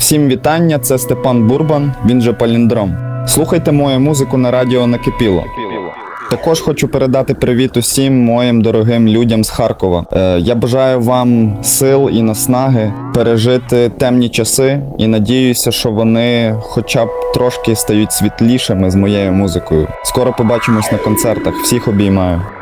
Всім вітання, це Степан Бурбан, він же Паліндром. Слухайте мою музику на радіо Накипіло. Також хочу передати привіт усім моїм дорогим людям з Харкова. Я бажаю вам сил і наснаги пережити темні часи і надіюся, що вони хоча б трошки стають світлішими з моєю музикою. Скоро побачимось на концертах. Всіх обіймаю.